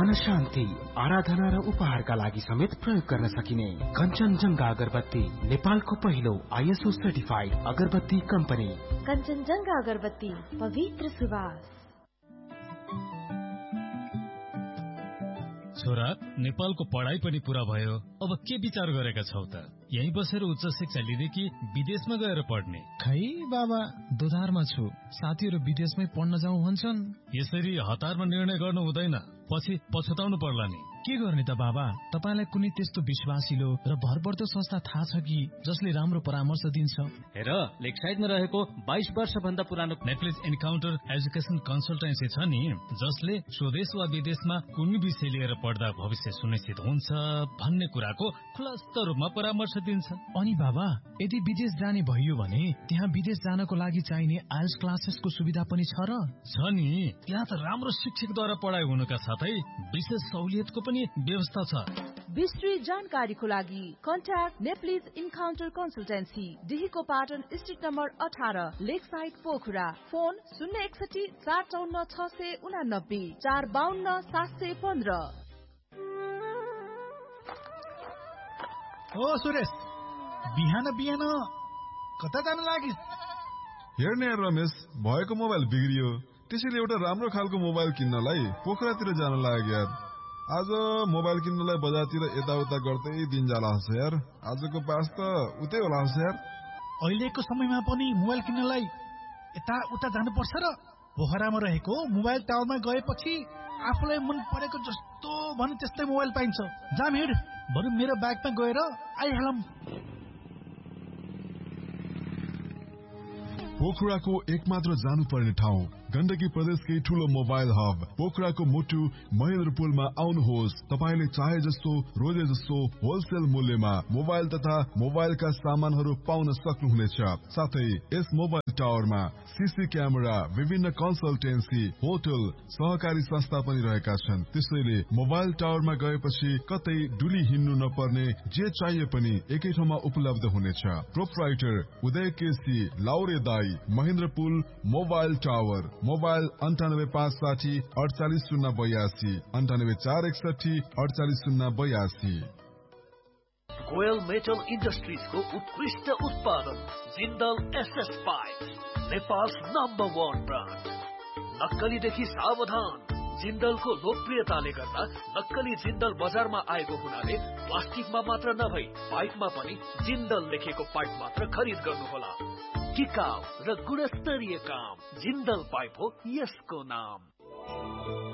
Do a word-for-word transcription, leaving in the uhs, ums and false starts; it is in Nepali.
मन शान्ति, आराधना र उपहारका लागि समेत प्रयोग गर्न सकिने कञ्चनजङ्घा अगरबत्ती, नेपालको पहिलो आइएसओ सर्टिफाइड अगरबत्ती कम्पनी। कञ्चनजङ्घा अगरबत्ती, पवित्र सुवास। छोरा, नेपालको पढाइ पनि पूरा भयो, अब के विचार गरेका छौ त? यही बसेर उच्च शिक्षा लिँदै कि विदेशमा गएर पढ्ने? खै बाबा, दोधारमा छु। साथीहरू विदेशमै पढ्न जाउँ भन्छन्। यसरी हतारमा निर्णय गर्नु हुँदैन, पछि पछुताउनु पर्ला नि। के गर्ने त बाबा? तपाईलाई कुनै त्यस्तो विश्वासिलो र भरपर्दो संस्था थाहा छ कि जसले राम्रो परामर्श दिन्छ? हेर, लेकसाइडमा रहेको बाइस वर्ष भन्दा पुरानो नेप्लिज इन्काउन्टर एजुकेसन कन्सल्टेन्सी छ नि, जसले स्वदेश वा विदेशमा कुनै विषय लिएर पढ्दा भविष्य सुनिश्चित हुन्छ भन्ने कुराको खुलस्त रूपमा परामर्श दिन्छ। अनि बाबा, यदि विदेश जाने भइयो भने त्यहाँ विदेश जानको लागि चाहिने आइएल्स क्लासेसको सुविधा पनि छ र? छ नि, त्यहाँ त राम्रो शिक्षकद्वारा पढाइ हुनुका साथै विशेष सहुलियतको पनि व्यवस्था छ। विस्तृत जानकारीको लागि contact Nepalese encounter consultancy, डिहीको Patan street number अठार, लेक साइड पोखरा। फोन शून्य एकसठी चार चौन्न छ सय उनानब्बे चार बाहन्न सात सय पन्ध्र। ओ सुरेश, बिहान बिहान कता जान लागिस्? हेर्ने रमेश, भएको मोबाइल बिग्रियो, त्यसैले एउटा राम्रो खालको मोबाइल किन्नलाई पोखरातिर जान लाग्यो यार। आज मोबाइल किन्नलाई बजारतिर यताउता गर्दै दिन जाला हस यार। आजको पास त उतै होला हस यार। अहिलेको समयमा पनि मोबाइल किन्नलाई यता उता जानुपर्छ र? पोखरामा रहेको मोबाइल टावरमा गएपछि आफूलाई मन परेको जस्तो भने त्यस्तै मोबाइल पाइन्छ। जाम हिँड, बरु मेरो ब्यागमा गएर आइहालौँ। पोखराको एकमात्र जानुपर्ने ठाउँ, गण्डकी प्रदेशकै ठूलो मोबाइल हब पोखराको मुटु महेन्द्रपुलमा आउनुहोस्। तपाईले चाहे जस्तो रोजे जस्तो होलसेल मूल्यमा मोबाइल तथा मोबाइलका सामानहरू पाउन सक्नुहुनेछ। साथै यस मोबाइल टावरमा सीसी क्यामेरा, विभिन्न कन्सल्टेन्सी, होटल, सहकारी संस्था पनि रहेका छन्। त्यसैले मोबाइल टावरमा गएपछि कतै डुली हिँड्नु नपर्ने, जे चाहिए पनि एकै ठाउँमा उपलब्ध हुनेछ। प्रोप्राइटर उदय केसी, लाउरे दाई, महेन्द्रपुल मोबाइल टावर। मोबाइल अन्ठानब्बे पाँच साठी अडचालिस शून्य बयासी, अन्ठानब्बे चार एकसठी अडचालिस शून्य बयासी। गोयल मेटल इन्डस्ट्रिजको उत्कृष्ट उत्पादन Jindal SS pipe, Nepal number one brand. नक्कलीदेखि सावधान। जिन्दलको लोकप्रियताले गर्दा नक्कली जिन्दल बजारमा आएको हुनाले प्लास्टिकमा मात्र नभई पाइपमा पनि जिन्दल लेखेको पाइप मात्र खरिद गर्नुहोला। टिकाउ र गुणस्तरीय काम, जिन्दल पाइप हो यसको नाम।